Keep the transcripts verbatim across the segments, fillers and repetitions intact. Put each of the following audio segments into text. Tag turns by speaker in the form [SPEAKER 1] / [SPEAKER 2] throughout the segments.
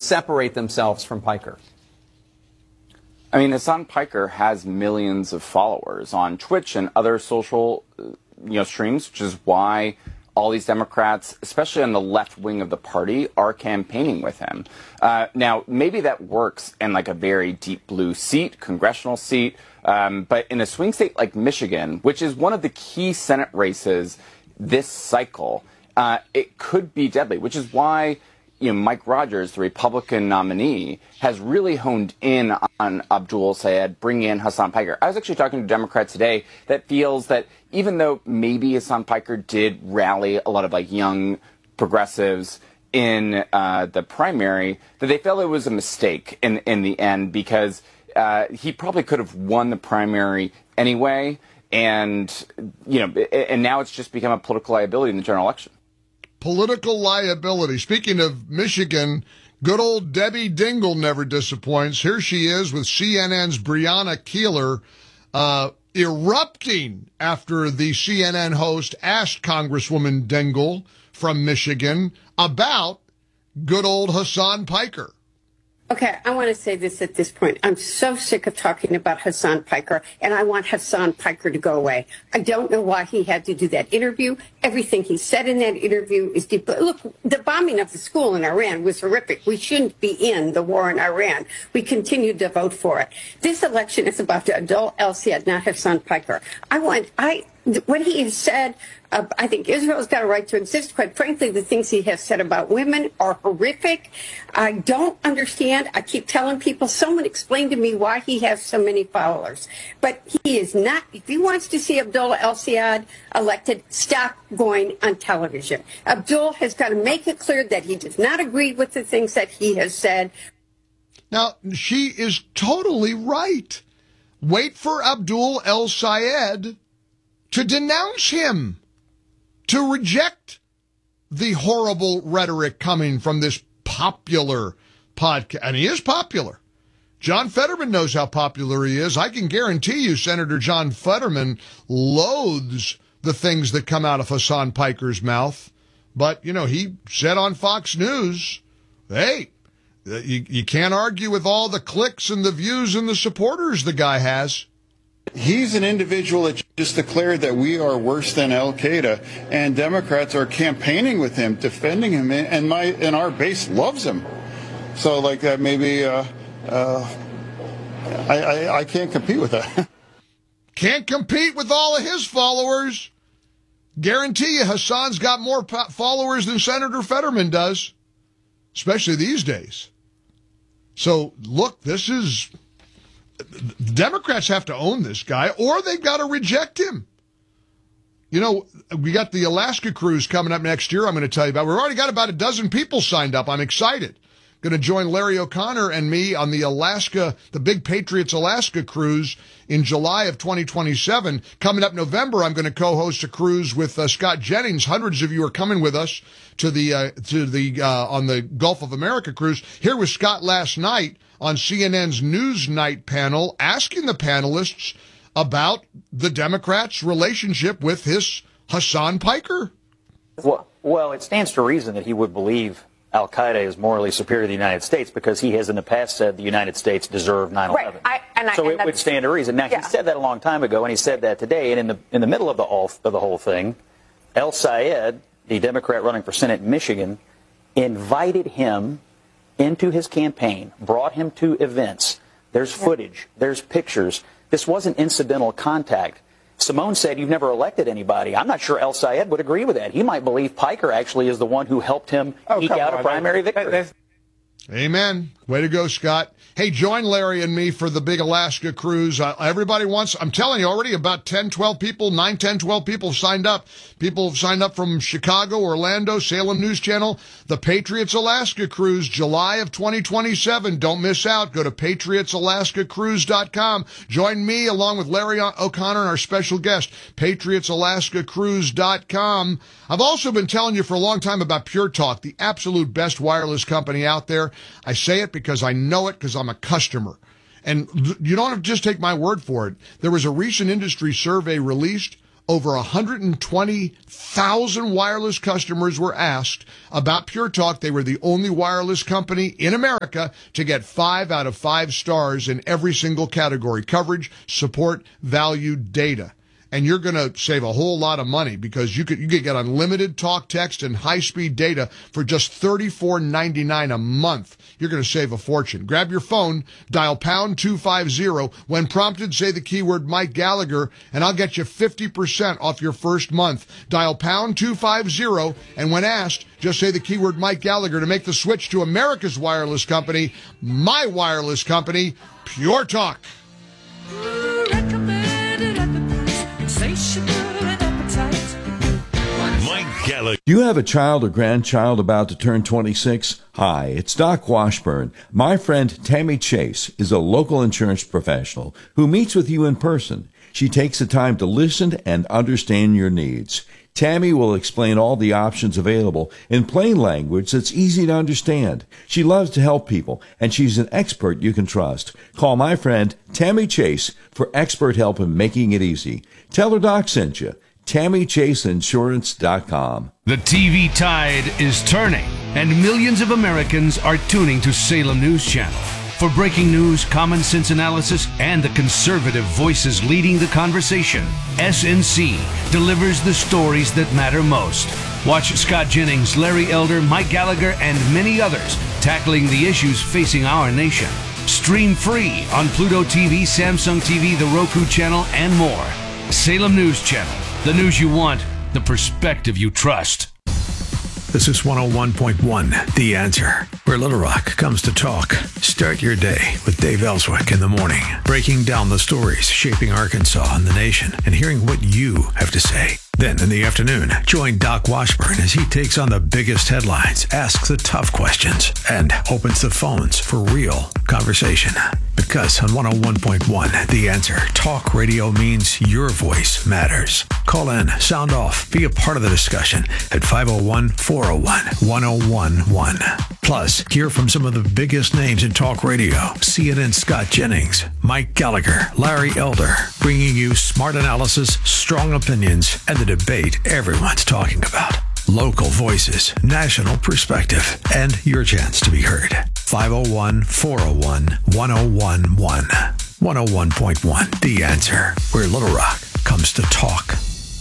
[SPEAKER 1] separate themselves from Piker?
[SPEAKER 2] I mean, Hasan Piker has millions of followers on Twitch and other social, you know, streams, which is why all these Democrats, especially on the left wing of the party, are campaigning with him. Uh, now, maybe that works in like a very deep blue seat, congressional seat, um, but in a swing state like Michigan, which is one of the key Senate races this cycle, uh, it could be deadly, which is why, you know, Mike Rogers, the Republican nominee, has really honed in on Abdul Sayed, bringing in Hasan Piker. I was actually talking to Democrats today that feels that even though maybe Hasan Piker did rally a lot of like young progressives in uh, the primary, that they felt it was a mistake in in the end because uh, he probably could have won the primary anyway, and you know, and now it's just become a political liability in the general election.
[SPEAKER 3] Political liability. Speaking of Michigan, good old Debbie Dingell never disappoints. Here she is with C N N's Brianna Keilar, uh, erupting after the C N N host asked Congresswoman Dingell from Michigan about good old Hasan Piker.
[SPEAKER 4] Okay, I want to say this at this point. I'm so sick of talking about Hasan Piker, and I want Hasan Piker to go away. I don't know why he had to do that interview. Everything he said in that interview is deep. Look, the bombing of the school in Iran was horrific. We shouldn't be in the war in Iran. We continue to vote for it. This election is about Abdul El-Sayed, not Hasan Piker. I want, I, what he has said, uh, I think Israel's got a right to exist. Quite frankly, the things he has said about women are horrific. I don't understand. I keep telling people, someone explain to me why he has so many followers. But he is not, if he wants to see Abdullah El-Sayed elected, stop going on television. Abdul has got to make it clear that he does not agree with the things that he has said.
[SPEAKER 3] Now, she is totally right. Wait for Abdul El-Sayed to denounce him, to reject the horrible rhetoric coming from this popular podcast. And he is popular. John Fetterman knows how popular he is. I can guarantee you Senator John Fetterman loathes the things that come out of Hasan Piker's mouth. But, you know, he said on Fox News, hey, you, you can't argue with all the clicks and the views and the supporters the guy has.
[SPEAKER 5] He's an individual that just declared that we are worse than Al-Qaeda, and Democrats are campaigning with him, defending him, and my and our base loves him. So, like that, maybe uh, uh, I, I I can't compete with that.
[SPEAKER 3] Can't compete with all of his followers. Guarantee you, Hasan's got more followers than Senator Fetterman does, especially these days. So, look, this is. Democrats have to own this guy, or they've got to reject him. You know, we got the Alaska cruise coming up next year, I'm going to tell you about. We've already got about a dozen people signed up. I'm excited. Going to join Larry O'Connor and me on the Alaska, the Big Patriots Alaska cruise in July of twenty twenty-seven. Coming up November, I'm going to co-host a cruise with uh, Scott Jennings. Hundreds of you are coming with us to the, uh, to the, uh, on the Gulf of America cruise. Here was Scott last night on C N N's Newsnight panel, asking the panelists about the Democrats' relationship with his Hasan Piker.
[SPEAKER 6] Well, well, it stands to reason that he would believe Al-Qaeda is morally superior to the United States because he has in the past said the United States deserved nine eleven.
[SPEAKER 4] Right. I, and I,
[SPEAKER 6] so
[SPEAKER 4] and
[SPEAKER 6] it would stand to reason. Now, yeah. He said that a long time ago, and he said that today. And in the in the middle of the, all, of the whole thing, El-Sayed, the Democrat running for Senate in Michigan, invited him into his campaign, brought him to events. There's footage. There's pictures. This wasn't incidental contact. Simone said, you've never elected anybody. I'm not sure El-Sayed would agree with that. He might believe Piker actually is the one who helped him oh, eke out on. a primary that, victory. That,
[SPEAKER 3] Amen. Way to go, Scott. Hey, join Larry and me for the big Alaska cruise. Uh, everybody wants, I'm telling you already, about ten, twelve people, nine, ten, twelve people have signed up. People have signed up from Chicago, Orlando, Salem News Channel. The Patriots Alaska cruise, July of twenty twenty-seven. Don't miss out. Go to patriots alaska cruise dot com. Join me along with Larry O'Connor and our special guest, patriots alaska cruise dot com. I've also been telling you for a long time about Pure Talk, the absolute best wireless company out there. I say it because I know it because I'm a customer. And you don't have to just take my word for it. There was a recent industry survey released. Over one hundred twenty thousand wireless customers were asked about Pure Talk. They were the only wireless company in America to get five out of five stars in every single category: coverage, support, value, data. And you're going to save a whole lot of money because you could you could get unlimited talk, text, and high-speed data for just thirty-four ninety-nine a month. You're going to save a fortune. Grab your phone, dial pound two fifty. When prompted, say the keyword Mike Gallagher, and I'll get you fifty percent off your first month. Dial pound two fifty, and when asked, just say the keyword Mike Gallagher to make the switch to America's wireless company, my wireless company, Pure Talk.
[SPEAKER 7] Mike Gallagher. You have a child or grandchild about to turn twenty-six? Hi, it's Doc Washburn. My friend Tammy Chase is a local insurance professional who meets with you in person. She takes the time to listen and understand your needs. Tammy will explain all the options available in plain language that's easy to understand. She loves to help people, and she's an expert you can trust. Call my friend Tammy Chase for expert help in making it easy. Tell her Doc sent you. Tammy Chase Insurance dot com.
[SPEAKER 8] The T V tide is turning, and millions of Americans are tuning to Salem News Channel. For breaking news, common sense analysis, and the conservative voices leading the conversation, S N C delivers the stories that matter most. Watch Scott Jennings, Larry Elder, Mike Gallagher, and many others tackling the issues facing our nation. Stream free on Pluto T V, Samsung T V, the Roku channel, and more. Salem News Channel. The news you want, the perspective you trust.
[SPEAKER 9] This is one oh one point one, The Answer, where Little Rock comes to talk. Start your day with Dave Ellswick in the morning, breaking down the stories shaping Arkansas and the nation and hearing what you have to say. Then in the afternoon, join Doc Washburn as he takes on the biggest headlines, asks the tough questions, and opens the phones for real conversation. Because on one oh one point one, The Answer, talk radio means your voice matters. Call in, sound off, be a part of the discussion at five oh one, four oh one, one oh one one. Plus, hear from some of the biggest names in talk radio. C N N's Scott Jennings, Mike Gallagher, Larry Elder, bringing you smart analysis, strong opinions, and the debate everyone's talking about. Local voices, national perspective, and your chance to be heard. five oh one, four oh one, one oh one one. one oh one point one, The Answer, where Little Rock comes to talk.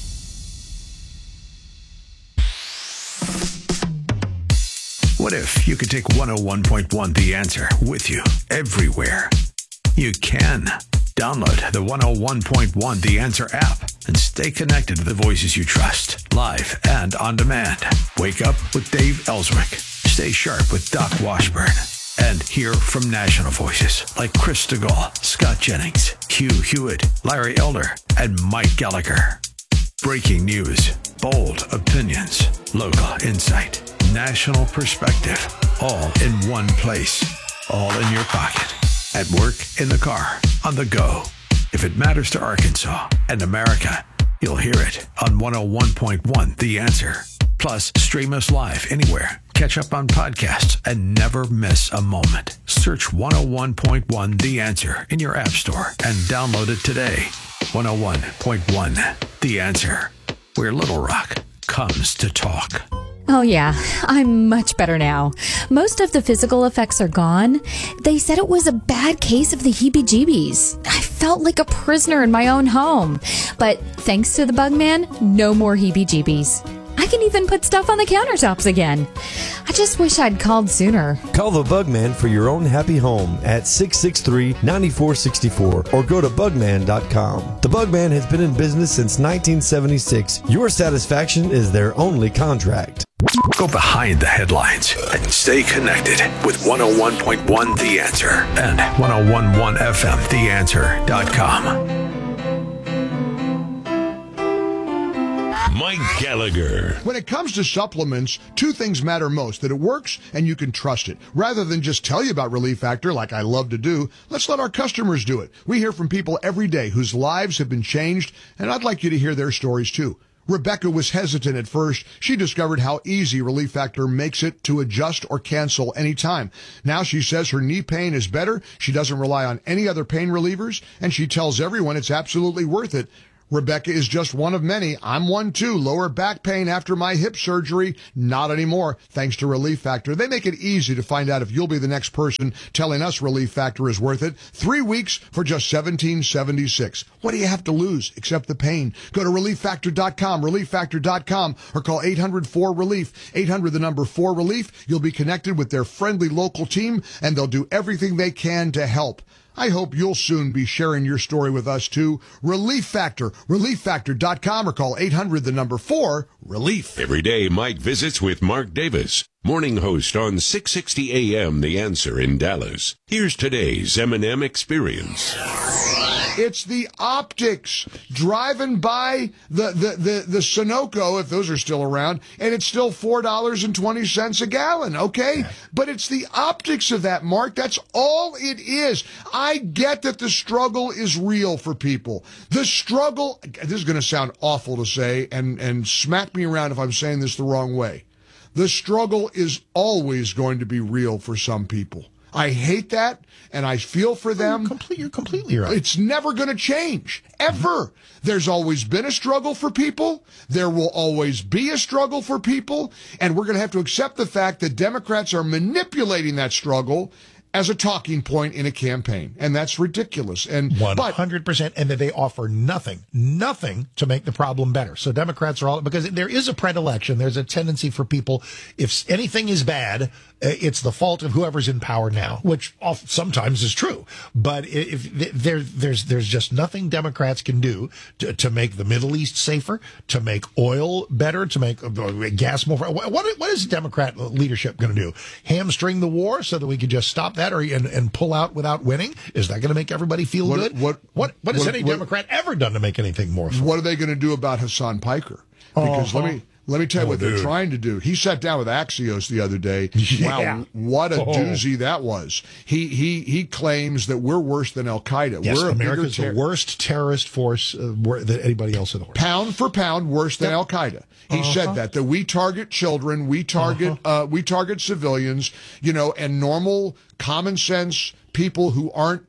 [SPEAKER 9] What if you could take one oh one point one, The Answer, with you everywhere? You can. Download the one oh one point one The Answer app and stay connected to the voices you trust, live and on demand. Wake up with Dave Ellswick. Stay sharp with Doc Washburn. And hear from national voices like Chris DeGaulle, Scott Jennings, Hugh Hewitt, Larry Elder, and Mike Gallagher. Breaking news, bold opinions, local insight, national perspective, all in one place, all in your pocket. At work, in the car, on the go. If it matters to Arkansas and America, you'll hear it on one oh one point one, The Answer. Plus, stream us live anywhere. Catch up on podcasts and never miss a moment. Search one oh one point one, The Answer in your app store and download it today. one oh one point one, The Answer, where Little Rock comes to talk.
[SPEAKER 10] Oh, yeah, I'm much better now. Most of the physical effects are gone. They said it was a bad case of the heebie-jeebies. I felt like a prisoner in my own home. But thanks to the Bugman, no more heebie-jeebies. I can even put stuff on the countertops again. I just wish I'd called sooner.
[SPEAKER 11] Call the Bugman for your own happy home at six six three, nine four six four or go to bugman dot com. The Bugman has been in business since nineteen seventy-six. Your satisfaction is their only contract.
[SPEAKER 9] Go behind the headlines and stay connected with one oh one point one The Answer and one oh one point one F M, the answer dot com.
[SPEAKER 3] Mike Gallagher. When it comes to supplements, two things matter most: that it works and you can trust it. Rather than just tell you about Relief Factor like I love to do, let's let our customers do it. We hear from people every day whose lives have been changed, and I'd like you to hear their stories too. Rebecca was hesitant at first. She discovered how easy Relief Factor makes it to adjust or cancel anytime. Now she says her knee pain is better. She doesn't rely on any other pain relievers, and she tells everyone it's absolutely worth it. Rebecca is just one of many. I'm one too. Lower back pain after my hip surgery. Not anymore, thanks to Relief Factor. They make it easy to find out if you'll be the next person telling us Relief Factor is worth it. Three weeks for just seventeen seventy-six. What do you have to lose except the pain? Go to relief factor dot com, relief factor dot com, or call eight hundred four relief. eight hundred, the number four relief. You'll be connected with their friendly local team, and they'll do everything they can to help. I hope you'll soon be sharing your story with us too. Relief Factor, relief factor dot com, or call eight hundred, the number four, relief.
[SPEAKER 12] Every day, Mike visits with Mark Davis, morning host on six sixty A M The Answer in Dallas. Here's today's M and M Experience.
[SPEAKER 3] It's the optics. Driving by the, the, the, the Sunoco, if those are still around, and it's still four dollars and twenty cents a gallon, okay? Yeah. But it's the optics of that, Mark. That's all it is. I get that the struggle is real for people. The struggle, this is going to sound awful to say, and, and smack me around if I'm saying this the wrong way. The struggle is always going to be real for some people. I hate that, and I feel for them.
[SPEAKER 13] You're, complete, you're completely right.
[SPEAKER 3] It's never going to change, ever. There's always been a struggle for people. There will always be a struggle for people, and we're going to have to accept the fact that Democrats are manipulating that struggle as a talking point in a campaign, and that's ridiculous. And
[SPEAKER 13] one hundred percent, and that they offer nothing, nothing to make the problem better. So Democrats are all, because there is a predilection, there's a tendency for people, if anything is bad, it's the fault of whoever's in power now, which oft, sometimes is true. But if there, there's there's just nothing Democrats can do to, to make the Middle East safer, to make oil better, to make gas more. What what is Democrat leadership going to do? Hamstring the war so that we can just stop that, or and, and pull out without winning? Is that going to make everybody feel
[SPEAKER 3] what,
[SPEAKER 13] good?
[SPEAKER 3] What
[SPEAKER 13] what what has
[SPEAKER 3] what,
[SPEAKER 13] any
[SPEAKER 3] what,
[SPEAKER 13] Democrat ever done to make anything more fun?
[SPEAKER 3] What are they going to do about Hassan Piker? Because uh-huh. let me. Let me tell you
[SPEAKER 13] oh,
[SPEAKER 3] what
[SPEAKER 13] dude.
[SPEAKER 3] they're trying to do. He sat down with Axios the other day.
[SPEAKER 13] Yeah.
[SPEAKER 3] Wow, what a
[SPEAKER 13] oh.
[SPEAKER 3] doozy that was. He he he claims that we're worse than Al-Qaeda.
[SPEAKER 13] Yes,
[SPEAKER 3] we're a
[SPEAKER 13] America's
[SPEAKER 3] ter-
[SPEAKER 13] the worst terrorist force uh, than anybody else in the world.
[SPEAKER 3] Pound for pound, worse than
[SPEAKER 13] yep.
[SPEAKER 3] Al-Qaeda. He
[SPEAKER 13] uh-huh.
[SPEAKER 3] said that, that we target children, we target uh-huh. uh, we target civilians, you know, and normal, common sense people who aren't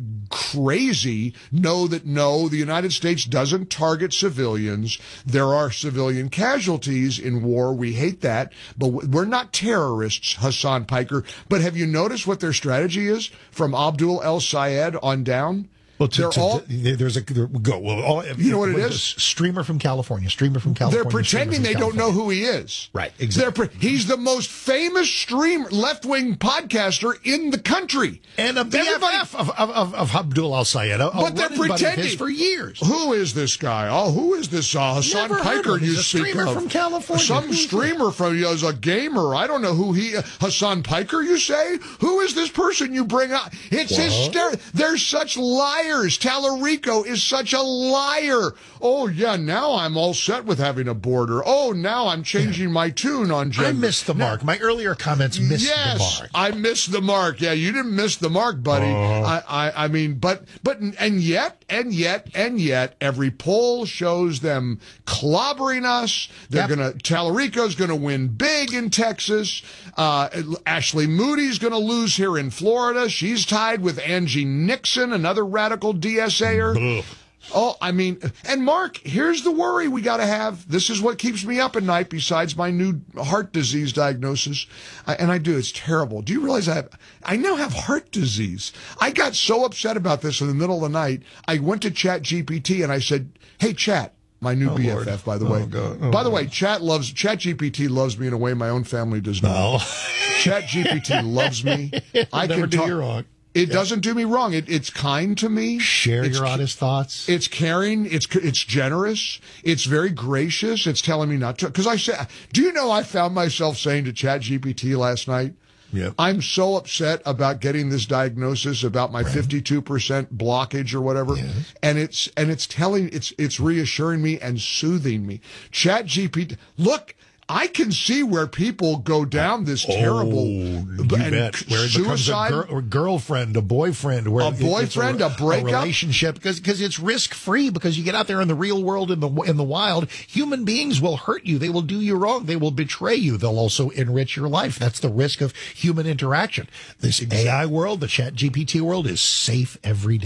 [SPEAKER 3] crazy know that no, the United States doesn't target civilians. There are civilian casualties in war. We hate that, but we're not terrorists, Hassan Piker. But have you noticed what their strategy is from Abdul El Sayed on down?
[SPEAKER 13] Well, to, to, all, to, there's a there, go. Well, all,
[SPEAKER 3] you know what it is?
[SPEAKER 13] Streamer from California. Streamer from California.
[SPEAKER 3] They're pretending they
[SPEAKER 13] California.
[SPEAKER 3] don't know who he is.
[SPEAKER 13] Right. Exactly.
[SPEAKER 3] Pre- he's the most famous streamer, left-wing podcaster in the country,
[SPEAKER 13] and a B F F of, of, of, of Abdul Al Sayed. A,
[SPEAKER 3] but
[SPEAKER 13] a
[SPEAKER 3] they're pretending
[SPEAKER 13] for years.
[SPEAKER 3] Who is this guy? Oh, who is this uh, Hassan
[SPEAKER 13] Never
[SPEAKER 3] Piker?
[SPEAKER 13] He's
[SPEAKER 3] you
[SPEAKER 13] a
[SPEAKER 3] speak
[SPEAKER 13] streamer
[SPEAKER 3] of?
[SPEAKER 13] from California.
[SPEAKER 3] Some
[SPEAKER 13] Who's
[SPEAKER 3] streamer
[SPEAKER 13] that?
[SPEAKER 3] from as a gamer. I don't know who he. Uh, Hassan Piker, you say? Who is this person you bring up? It's
[SPEAKER 13] what?
[SPEAKER 3] hysterical. They're such liars. Tallarico is such a liar. Oh, yeah, now I'm all set with having a border. Oh, now I'm changing yeah. my tune on gender.
[SPEAKER 13] I missed the mark. Now, my earlier comments missed
[SPEAKER 3] yes,
[SPEAKER 13] the mark.
[SPEAKER 3] I missed the mark. Yeah, you didn't miss the mark, buddy. Uh, I, I, I mean, but, but, and yet, and yet, and yet, every poll shows them clobbering us. They're
[SPEAKER 13] yep.
[SPEAKER 3] going to, Tallarico's going to win big in Texas. Uh, Ashley Moody's going to lose here in Florida. She's tied with Angie Nixon, another radical D S A-er. Oh, I mean, and Mark, here's the worry we got to have. This is what keeps me up at night besides my new heart disease diagnosis. I, and I do. It's terrible. Do you realize I have, I now have heart disease? I got so upset about this in the middle of the night. I went to Chat G P T and I said, hey, Chat, my new oh, B F F, Lord. by the
[SPEAKER 13] oh,
[SPEAKER 3] way.
[SPEAKER 13] God. Oh,
[SPEAKER 3] by the
[SPEAKER 13] God.
[SPEAKER 3] way, Chat loves, Chat G P T loves me in a way my own family does not.
[SPEAKER 13] No.
[SPEAKER 3] Chat G P T loves me. I
[SPEAKER 13] Never
[SPEAKER 3] can
[SPEAKER 13] do
[SPEAKER 3] talk.
[SPEAKER 13] you wrong.
[SPEAKER 3] It
[SPEAKER 13] yeah.
[SPEAKER 3] doesn't do me wrong. It, it's kind to me.
[SPEAKER 13] Share
[SPEAKER 3] it's,
[SPEAKER 13] your honest thoughts.
[SPEAKER 3] It's caring. It's it's generous. It's very gracious. It's telling me not to. Because I said, do you know I found myself saying to Chat G P T last night,
[SPEAKER 13] yep.
[SPEAKER 3] I'm so upset about getting this diagnosis about my fifty-two percent blockage or whatever,
[SPEAKER 13] yeah.
[SPEAKER 3] and it's and it's telling it's it's reassuring me and soothing me. Chat G P T, look. I can see where people go down this terrible
[SPEAKER 13] oh, you
[SPEAKER 3] and
[SPEAKER 13] bet. Where it
[SPEAKER 3] suicide,
[SPEAKER 13] becomes a, girl, a girlfriend, a boyfriend, where
[SPEAKER 3] a boyfriend,
[SPEAKER 13] a,
[SPEAKER 3] a breakup,
[SPEAKER 13] a relationship, because because it's risk free. Because you get out there in the real world, in the in the wild, human beings will hurt you. They will do you wrong. They will betray you. They'll also enrich your life. That's the risk of human interaction. This A I world, the Chat G P T world, is safe every day.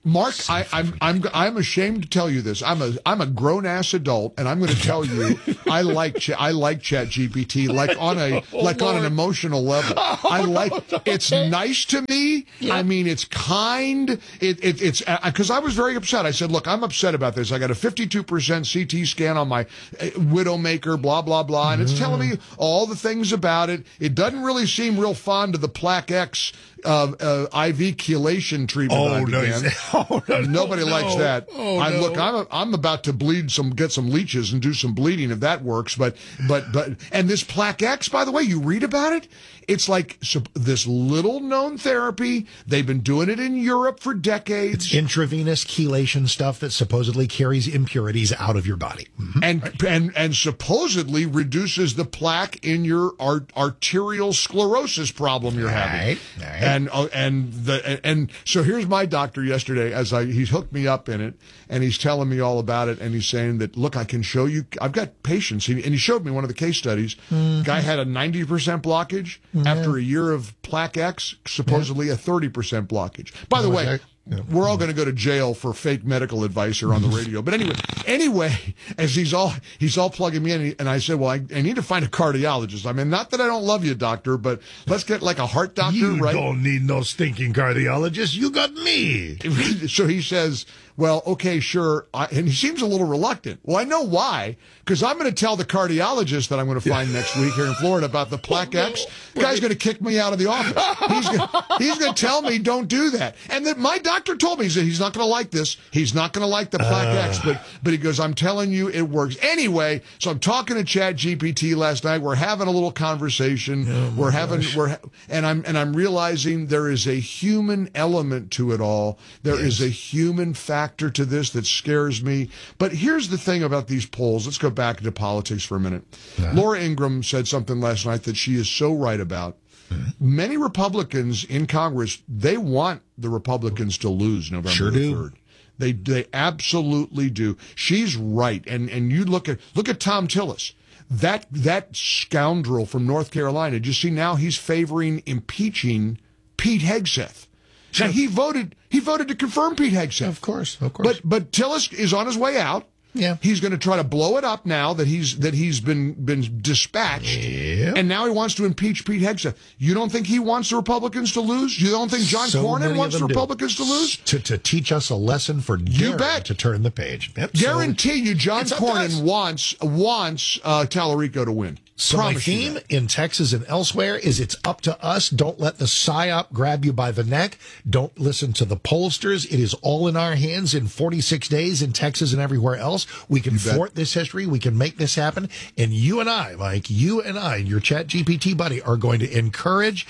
[SPEAKER 3] Mark, I, I'm I'm I'm ashamed to tell you this. I'm a I'm a grown ass adult, and I'm going to tell you I like Ch- I like Chat G P T like on a
[SPEAKER 13] Oh,
[SPEAKER 3] like on an
[SPEAKER 13] Lord.
[SPEAKER 3] emotional level.
[SPEAKER 13] Oh,
[SPEAKER 3] I like
[SPEAKER 13] no, no,
[SPEAKER 3] it's
[SPEAKER 13] okay.
[SPEAKER 3] nice to me.
[SPEAKER 13] Yeah.
[SPEAKER 3] I mean, it's kind. It, it it's because I was very upset. I said, look, I'm upset about this. I got a fifty-two percent C T scan on my uh, Widowmaker, blah blah blah, and it's telling me all the things about it. It doesn't really seem real fond of the Plaque X uh, uh, I V chelation treatment.
[SPEAKER 13] Oh,
[SPEAKER 3] I
[SPEAKER 13] no,
[SPEAKER 3] began.
[SPEAKER 13] oh, no,
[SPEAKER 3] Nobody
[SPEAKER 13] no,
[SPEAKER 3] likes
[SPEAKER 13] no.
[SPEAKER 3] that.
[SPEAKER 13] Oh,
[SPEAKER 3] I
[SPEAKER 13] no.
[SPEAKER 3] look, I'm a, I'm about to bleed some, get some leeches and do some bleeding if that works. But but but and this Plaque X, by the way, you read about it. It's like so, this little known therapy. They've been doing it in Europe for decades.
[SPEAKER 13] It's intravenous chelation stuff that supposedly carries impurities out of your body. Mm-hmm.
[SPEAKER 3] And, and and supposedly reduces the plaque in your art, arterial sclerosis problem you're having.
[SPEAKER 13] Right, right.
[SPEAKER 3] And uh, and the and so here's my doctor yesterday as I he hooked me up in it, and he's telling me all about it, and he's saying that look, I can show you. I've got patients, and he showed me one of the case studies.
[SPEAKER 13] Mm-hmm.
[SPEAKER 3] Guy had a ninety percent blockage
[SPEAKER 13] Yeah.
[SPEAKER 3] after a year of Plaque X, supposedly a thirty percent blockage. By the
[SPEAKER 13] Oh, is
[SPEAKER 3] way.
[SPEAKER 13] that- Yeah.
[SPEAKER 3] We're all going to go to jail for fake medical advice here on the radio. But anyway, anyway, as he's all he's all plugging me in, and I said, "Well, I, I need to find a cardiologist. I mean, not that I don't love you, doctor, but let's get like a heart doctor,
[SPEAKER 13] You
[SPEAKER 3] right?"
[SPEAKER 13] don't need no stinking cardiologist. You got me.
[SPEAKER 3] So he says, "Well, okay, sure," I, and he seems a little reluctant. Well, I know why, because I'm going to tell the cardiologist that I'm going to find next week here in Florida about the Plaque X. The guy's going to kick me out of the office. He's going he's going to tell me don't do that. And then my doctor told me, he said he's not going to like this. He's not going to like the Plaque
[SPEAKER 13] Uh.
[SPEAKER 3] X, but but he goes, I'm telling you, it works. Anyway, so I'm talking to Chat G P T last night. We're having a little conversation.
[SPEAKER 13] Oh,
[SPEAKER 3] we're having we're and I'm and I'm realizing there is a human element to it all. There is a human factor to this that scares me. But here's the thing about these polls. Let's go back into politics for a minute. Laura Ingraham said something last night that she is so right about. Many Republicans in Congress, they want the Republicans to lose November
[SPEAKER 13] Sure
[SPEAKER 3] the
[SPEAKER 13] do.
[SPEAKER 3] third. They they absolutely do. She's right. And and you look at look at Tom Tillis. That that scoundrel from North Carolina. Did you see now he's favoring impeaching Pete Hegseth? Now he voted he voted to confirm Pete Hegseth.
[SPEAKER 13] Of course, of course.
[SPEAKER 3] But but Tillis is on his way out.
[SPEAKER 13] Yeah.
[SPEAKER 3] He's going to try to blow it up now that he's that he's been been dispatched.
[SPEAKER 13] Yeah.
[SPEAKER 3] And now he wants to impeach Pete Hegseth. You don't think he wants the Republicans to lose? You don't think John
[SPEAKER 13] So
[SPEAKER 3] Cornyn
[SPEAKER 13] many of
[SPEAKER 3] wants the
[SPEAKER 13] them do.
[SPEAKER 3] Republicans to lose?
[SPEAKER 13] To, to teach us a lesson for daring
[SPEAKER 3] bet.
[SPEAKER 13] to turn the page. Yep, so-
[SPEAKER 3] Guarantee you John
[SPEAKER 13] It's up to us.
[SPEAKER 3] Cornyn wants wants uh, Tallarico to win.
[SPEAKER 13] So my
[SPEAKER 3] Promise you
[SPEAKER 13] theme
[SPEAKER 3] that.
[SPEAKER 13] in Texas and elsewhere is it's up to us. Don't let the psyop grab you by the neck. Don't listen to the pollsters. It is all in our hands. In forty-six days in Texas and everywhere else, we can thwart this history. We can make this happen. And you and I, Mike, you and I, your Chat G P T buddy, are going to encourage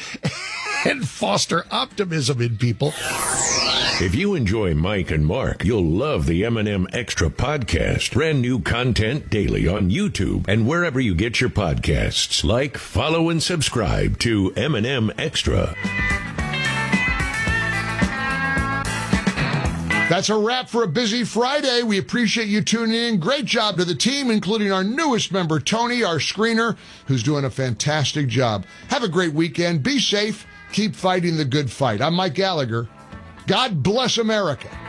[SPEAKER 13] and foster optimism in people.
[SPEAKER 12] If you enjoy Mike and Mark, you'll love the M and M Extra podcast. Brand new content daily on YouTube and wherever you get your podcasts. Like, follow, and subscribe to M and M Extra.
[SPEAKER 3] That's a wrap for a busy Friday. We appreciate you tuning in. Great job to the team, including our newest member, Tony, our screener, who's doing a fantastic job. Have a great weekend. Be safe. Keep fighting the good fight. I'm Mike Gallagher. God bless America.